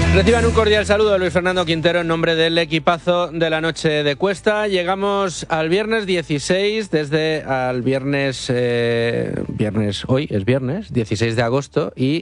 Reciban un cordial saludo de Luis Fernando Quintero en nombre del equipazo de la noche de Cuesta. Llegamos al viernes 16, desde al viernes, hoy es viernes, 16 de agosto y,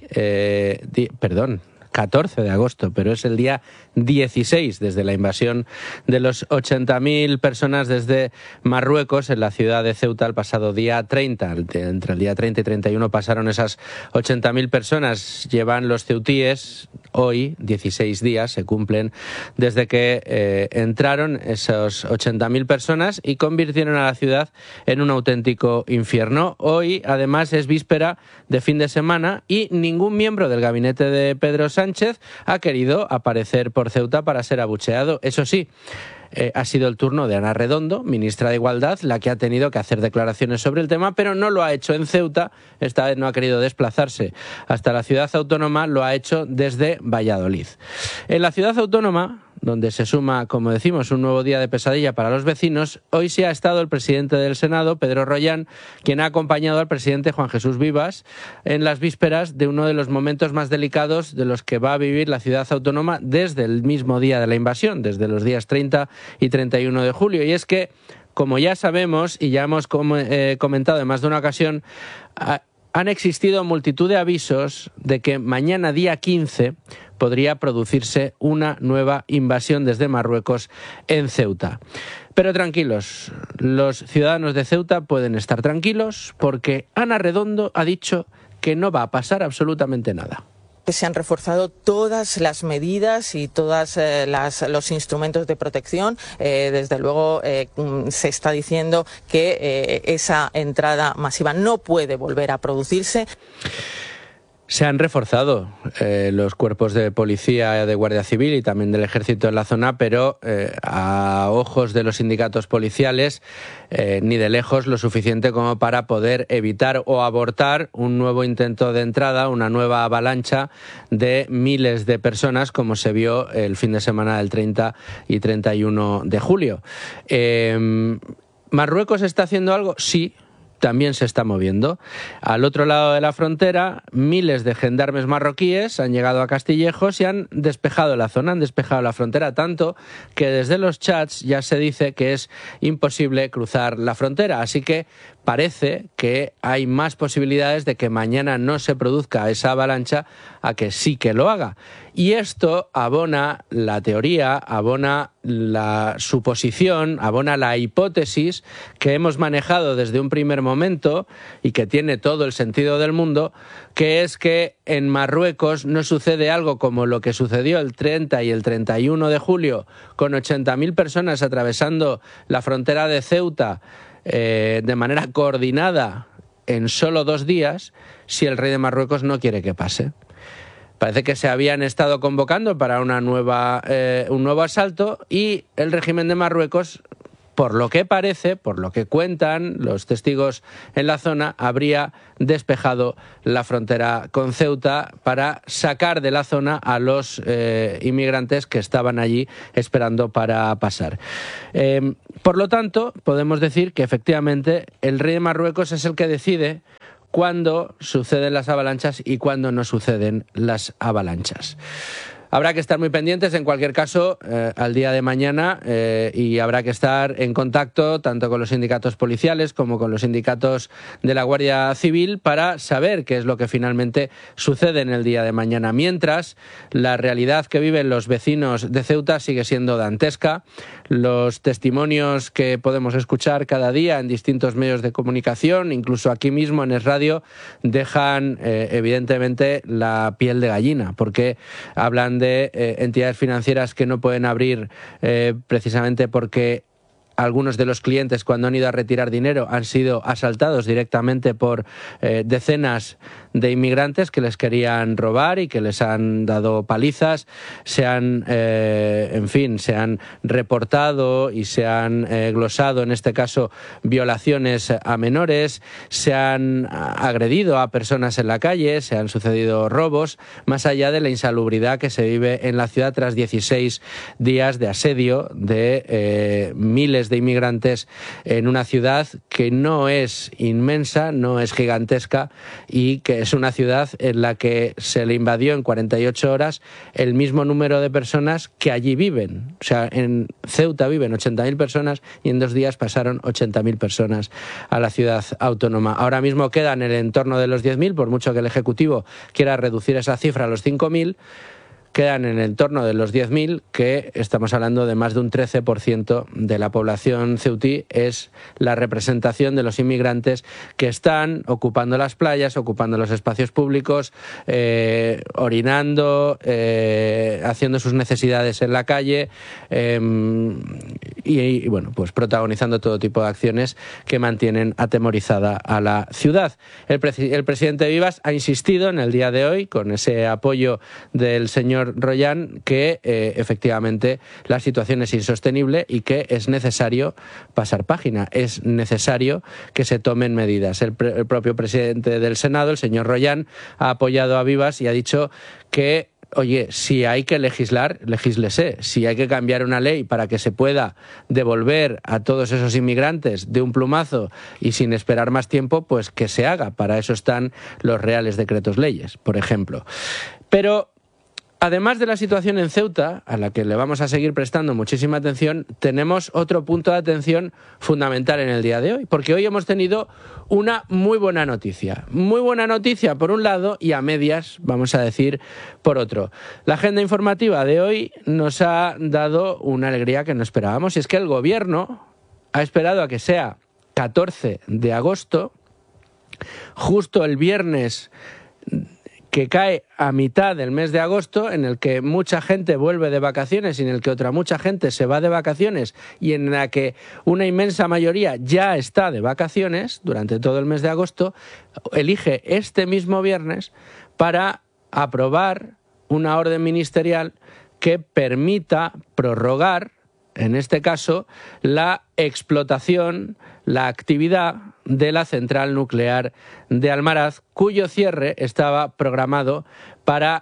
14 de agosto, pero es el día 16 desde la invasión de los 80.000 personas desde Marruecos en la ciudad de Ceuta el pasado día 30. Entre el día 30 y 31 pasaron esas 80.000 personas. Llevan los ceutíes hoy 16 días, se cumplen desde que entraron esos 80.000 personas y convirtieron a la ciudad en un auténtico infierno. Hoy, además, es víspera de fin de semana y ningún miembro del gabinete de Pedro Sánchez ha querido aparecer por Ceuta para ser abucheado. Eso sí, ha sido el turno de Ana Redondo, ministra de Igualdad, la que ha tenido que hacer declaraciones sobre el tema, pero no lo ha hecho en Ceuta. Esta vez no ha querido desplazarse hasta la ciudad autónoma, lo ha hecho desde Valladolid. En la ciudad autónoma, donde se suma, como decimos, un nuevo día de pesadilla para los vecinos, hoy sí ha estado el presidente del Senado, Pedro Rollán, quien ha acompañado al presidente Juan Jesús Vivas en las vísperas de uno de los momentos más delicados de los que va a vivir la ciudad autónoma desde el mismo día de la invasión, desde los días 30 y 31 de julio. Y es que, como ya sabemos y ya hemos comentado en más de una ocasión, han existido multitud de avisos de que mañana, día 15, podría producirse una nueva invasión desde Marruecos en Ceuta. Pero tranquilos, los ciudadanos de Ceuta pueden estar tranquilos porque Ana Redondo ha dicho que no va a pasar absolutamente nada. Se han reforzado todas las medidas y todos los instrumentos de protección. Desde luego se está diciendo que esa entrada masiva no puede volver a producirse. Se han reforzado los cuerpos de policía, de Guardia Civil y también del Ejército en la zona, pero a ojos de los sindicatos policiales ni de lejos lo suficiente como para poder evitar o abortar un nuevo intento de entrada, una nueva avalancha de miles de personas, como se vio el fin de semana del 30 y 31 de julio. ¿Marruecos está haciendo algo? Sí. También se está moviendo. Al otro lado de la frontera, miles de gendarmes marroquíes han llegado a Castillejos y han despejado la zona, han despejado la frontera, tanto que desde los chats ya se dice que es imposible cruzar la frontera. Así que parece que hay más posibilidades de que mañana no se produzca esa avalancha a que sí que lo haga. Y esto abona la teoría, abona la suposición, abona la hipótesis que hemos manejado desde un primer momento y que tiene todo el sentido del mundo, que es que en Marruecos no sucede algo como lo que sucedió el 30 y el 31 de julio, con 80.000 personas atravesando la frontera de Ceuta de manera coordinada en solo 2 días, si el rey de Marruecos no quiere que pase. Parece que se habían estado convocando para un nuevo asalto y el régimen de Marruecos, por lo que parece, por lo que cuentan los testigos en la zona, habría despejado la frontera con Ceuta para sacar de la zona a los inmigrantes que estaban allí esperando para pasar. Por lo tanto, podemos decir que efectivamente el rey de Marruecos es el que decide cuándo suceden las avalanchas y cuándo no suceden las avalanchas. Habrá que estar muy pendientes, en cualquier caso, al día de mañana y habrá que estar en contacto tanto con los sindicatos policiales como con los sindicatos de la Guardia Civil para saber qué es lo que finalmente sucede en el día de mañana. Mientras, la realidad que viven los vecinos de Ceuta sigue siendo dantesca. Los testimonios que podemos escuchar cada día en distintos medios de comunicación, incluso aquí mismo en Es Radio, dejan evidentemente la piel de gallina, porque hablan de entidades financieras que no pueden abrir precisamente porque algunos de los clientes, cuando han ido a retirar dinero, han sido asaltados directamente por decenas de inmigrantes que les querían robar y que les han dado palizas. Se han reportado y se han glosado, en este caso, violaciones a menores, se han agredido a personas en la calle, se han sucedido robos, más allá de la insalubridad que se vive en la ciudad tras 16 días de asedio de miles miles de inmigrantes en una ciudad que no es inmensa, no es gigantesca y que es una ciudad en la que se le invadió en 48 horas el mismo número de personas que allí viven. O sea, en Ceuta viven 80.000 personas y en 2 días pasaron 80.000 personas a la ciudad autónoma. Ahora mismo quedan en el entorno de los 10.000, por mucho que el Ejecutivo quiera reducir esa cifra a los 5.000, quedan en el entorno de los 10.000, que estamos hablando de más de un 13% de la población ceutí, es la representación de los inmigrantes que están ocupando las playas, ocupando los espacios públicos, orinando, haciendo sus necesidades en la calle y bueno, pues protagonizando todo tipo de acciones que mantienen atemorizada a la ciudad. El presidente Vivas ha insistido en el día de hoy, con ese apoyo del señor Royan, que efectivamente la situación es insostenible y que es necesario pasar página, es necesario que se tomen medidas. El propio presidente del Senado, el señor Royan, ha apoyado a Vivas y ha dicho que, oye, si hay que legislar, legíslese. Si hay que cambiar una ley para que se pueda devolver a todos esos inmigrantes de un plumazo y sin esperar más tiempo, pues que se haga. Para eso están los reales decretos leyes, por ejemplo. Pero además de la situación en Ceuta, a la que le vamos a seguir prestando muchísima atención, tenemos otro punto de atención fundamental en el día de hoy, porque hoy hemos tenido una muy buena noticia. Muy buena noticia por un lado y a medias, vamos a decir, por otro. La agenda informativa de hoy nos ha dado una alegría que no esperábamos, y es que el Gobierno ha esperado a que sea 14 de agosto, justo el viernes que cae a mitad del mes de agosto, en el que mucha gente vuelve de vacaciones y en el que otra mucha gente se va de vacaciones y en la que una inmensa mayoría ya está de vacaciones durante todo el mes de agosto, elige este mismo viernes para aprobar una orden ministerial que permita prorrogar, en este caso, la explotación, la actividad de la central nuclear de Almaraz, cuyo cierre estaba programado para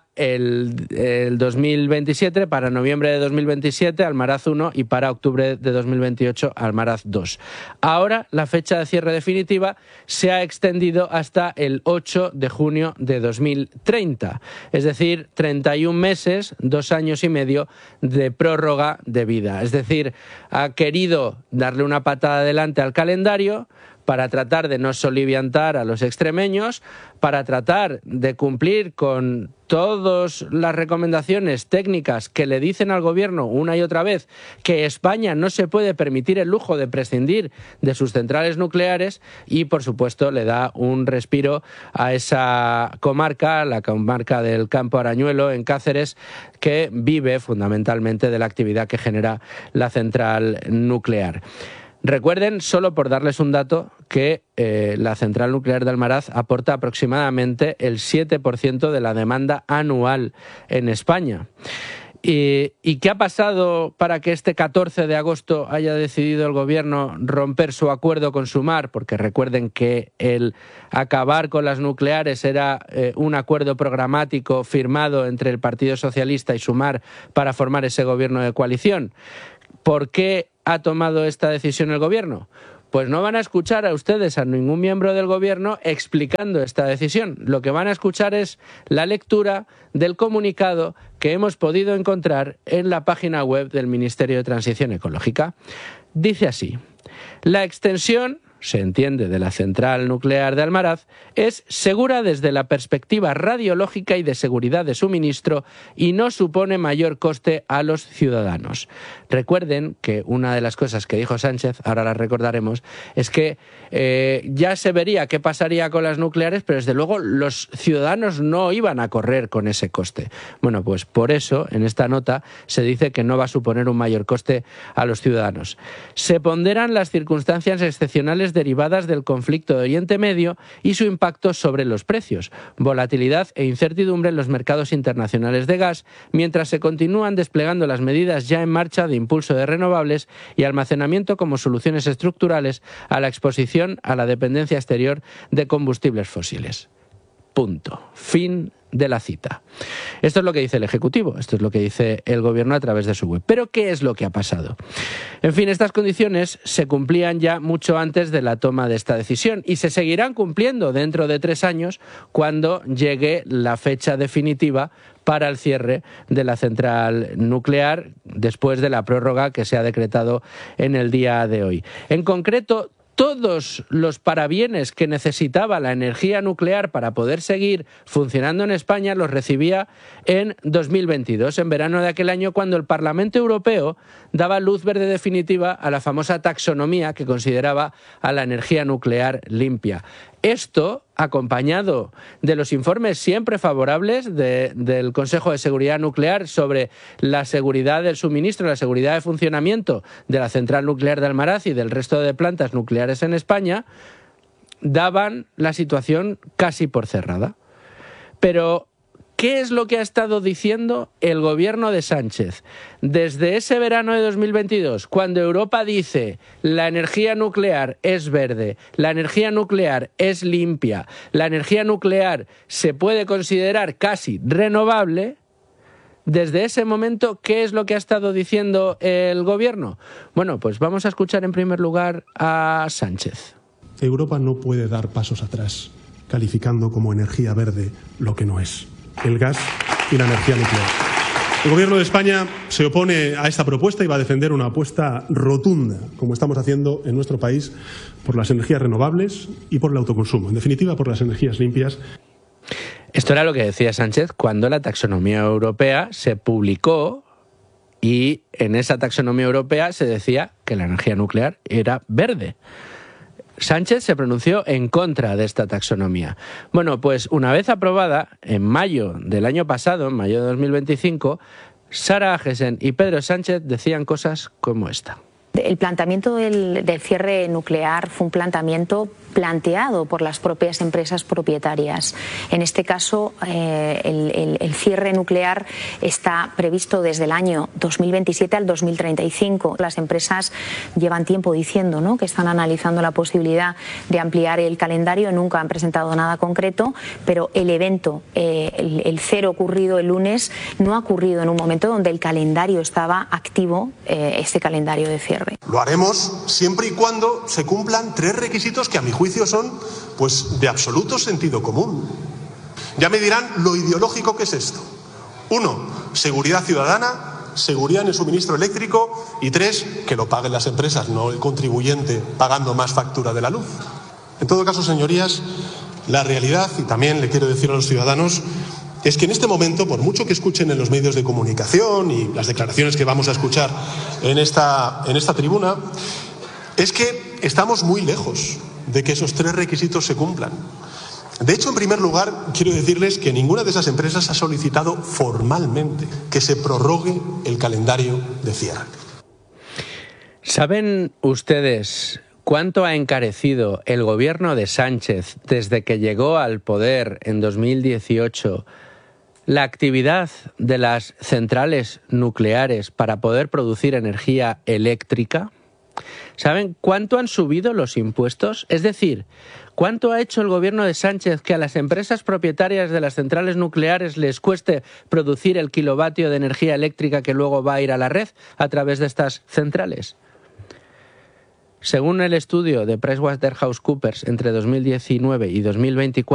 el 2027, para noviembre de 2027, Almaraz 1, y para octubre de 2028, Almaraz 2. Ahora la fecha de cierre definitiva se ha extendido hasta el 8 de junio de 2030, es decir, 31 meses, 2 años y medio de prórroga de vida. Es decir, ha querido darle una patada adelante al calendario para tratar de no soliviantar a los extremeños, para tratar de cumplir con todas las recomendaciones técnicas que le dicen al Gobierno una y otra vez que España no se puede permitir el lujo de prescindir de sus centrales nucleares, y por supuesto le da un respiro a esa comarca, la comarca del Campo Arañuelo en Cáceres, que vive fundamentalmente de la actividad que genera la central nuclear. Recuerden, solo por darles un dato, que la central nuclear de Almaraz aporta aproximadamente el 7% de la demanda anual en España. ¿Y qué ha pasado para que este 14 de agosto haya decidido el Gobierno romper su acuerdo con Sumar? Porque recuerden que el acabar con las nucleares era un acuerdo programático firmado entre el Partido Socialista y Sumar para formar ese gobierno de coalición. ¿Por qué ha tomado esta decisión el Gobierno? Pues no van a escuchar a ustedes a ningún miembro del Gobierno explicando esta decisión. Lo que van a escuchar es la lectura del comunicado que hemos podido encontrar en la página web del Ministerio de Transición Ecológica. Dice así: la extensión, se entiende, de la central nuclear de Almaraz, es segura desde la perspectiva radiológica y de seguridad de suministro y no supone mayor coste a los ciudadanos. Recuerden que una de las cosas que dijo Sánchez, ahora las recordaremos, es que ya se vería qué pasaría con las nucleares, pero desde luego los ciudadanos no iban a correr con ese coste. Bueno, pues por eso en esta nota se dice que no va a suponer un mayor coste a los ciudadanos. Se ponderan las circunstancias excepcionales derivadas del conflicto de Oriente Medio y su impacto sobre los precios, volatilidad e incertidumbre en los mercados internacionales de gas, mientras se continúan desplegando las medidas ya en marcha de impulso de renovables y almacenamiento como soluciones estructurales a la exposición a la dependencia exterior de combustibles fósiles. Punto. Fin de la cita. Esto es lo que dice el Ejecutivo, esto es lo que dice el Gobierno a través de su web. ¿Pero qué es lo que ha pasado? En fin, estas condiciones se cumplían ya mucho antes de la toma de esta decisión y se seguirán cumpliendo dentro de 3 años cuando llegue la fecha definitiva para el cierre de la central nuclear después de la prórroga que se ha decretado en el día de hoy. En concreto, todos los parabienes que necesitaba la energía nuclear para poder seguir funcionando en España los recibía en 2022, en verano de aquel año, cuando el Parlamento Europeo daba luz verde definitiva a la famosa taxonomía que consideraba a la energía nuclear limpia. Esto, acompañado de los informes siempre favorables del Consejo de Seguridad Nuclear sobre la seguridad del suministro, la seguridad de funcionamiento de la central nuclear de Almaraz y del resto de plantas nucleares en España, daban la situación casi por cerrada. Pero ¿qué es lo que ha estado diciendo el gobierno de Sánchez desde ese verano de 2022, cuando Europa dice la energía nuclear es verde, la energía nuclear es limpia, la energía nuclear se puede considerar casi renovable? Desde ese momento, ¿qué es lo que ha estado diciendo el gobierno? Bueno, pues vamos a escuchar en primer lugar a Sánchez. Europa no puede dar pasos atrás, calificando como energía verde lo que no es: el gas y la energía nuclear. El Gobierno de España se opone a esta propuesta y va a defender una apuesta rotunda, como estamos haciendo en nuestro país, por las energías renovables y por el autoconsumo. En definitiva, por las energías limpias. Esto era lo que decía Sánchez cuando la taxonomía europea se publicó y en esa taxonomía europea se decía que la energía nuclear era verde. Sánchez se pronunció en contra de esta taxonomía. Bueno, pues una vez aprobada, en mayo del año pasado, en mayo de 2025, Sara Agesen y Pedro Sánchez decían cosas como esta. El planteamiento del cierre nuclear fue un planteamiento planteado por las propias empresas propietarias. En este caso, el cierre nuclear está previsto desde el año 2027 al 2035. Las empresas llevan tiempo diciendo, ¿no?, que están analizando la posibilidad de ampliar el calendario. Nunca han presentado nada concreto, pero el evento, el cero ocurrido el lunes, no ha ocurrido en un momento donde el calendario estaba activo, este calendario de cierre. Lo haremos siempre y cuando se cumplan 3 requisitos que a mi juicio son, pues, de absoluto sentido común. Ya me dirán lo ideológico que es esto. 1, seguridad ciudadana, seguridad en el suministro eléctrico, y 3, que lo paguen las empresas, no el contribuyente pagando más factura de la luz. En todo caso, señorías, la realidad, y también le quiero decir a los ciudadanos, es que en este momento, por mucho que escuchen en los medios de comunicación y las declaraciones que vamos a escuchar en esta tribuna, es que estamos muy lejos de que esos 3 requisitos se cumplan. De hecho, en primer lugar, quiero decirles que ninguna de esas empresas ha solicitado formalmente que se prorrogue el calendario de cierre. ¿Saben ustedes cuánto ha encarecido el gobierno de Sánchez desde que llegó al poder en 2018 la actividad de las centrales nucleares para poder producir energía eléctrica? ¿Saben cuánto han subido los impuestos? Es decir, ¿cuánto ha hecho el gobierno de Sánchez que a las empresas propietarias de las centrales nucleares les cueste producir el kilovatio de energía eléctrica que luego va a ir a la red a través de estas centrales? Según el estudio de PricewaterhouseCoopers entre 2019 y 2024,